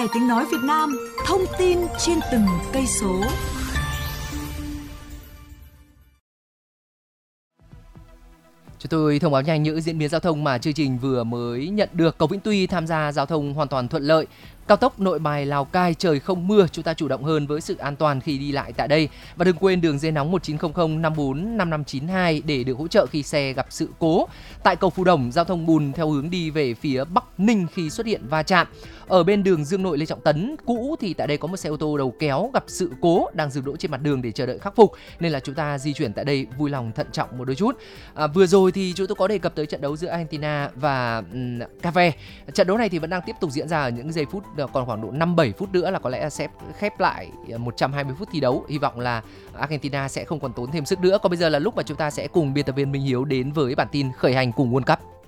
Đài Tiếng nói Việt Nam, thông tin trên từng cây số. Chúng tôi thông báo nhanh những diễn biến giao thông mà chương trình vừa mới nhận được. Cầu Vĩnh Tuy tham gia giao thông hoàn toàn thuận lợi. Cao tốc Nội Bài Lào Cai trời không mưa, chúng ta chủ động hơn với sự an toàn khi đi lại tại đây. Và đừng quên đường dây nóng 1900 54 5592 để được hỗ trợ khi xe gặp sự cố. Tại cầu Phú Đồng, giao thông bùn theo hướng đi về phía Bắc Ninh khi xuất hiện va chạm. Ở bên đường Dương Nội Lê Trọng Tấn cũ thì tại đây có một xe ô tô đầu kéo gặp sự cố đang dừng đỗ trên mặt đường để chờ đợi khắc phục, nên là chúng ta di chuyển tại đây vui lòng thận trọng một đôi chút. Vừa rồi thì chúng tôi có đề cập tới trận đấu giữa Argentina và Cape. Trận đấu này thì vẫn đang tiếp tục diễn ra ở những giây phút, còn khoảng độ 5-7 phút nữa là có lẽ sẽ khép lại 120 phút thi đấu. Hy vọng là Argentina sẽ không còn tốn thêm sức nữa. Còn bây giờ là lúc mà chúng ta sẽ cùng biên tập viên Minh Hiếu đến với bản tin khởi hành cùng World Cup.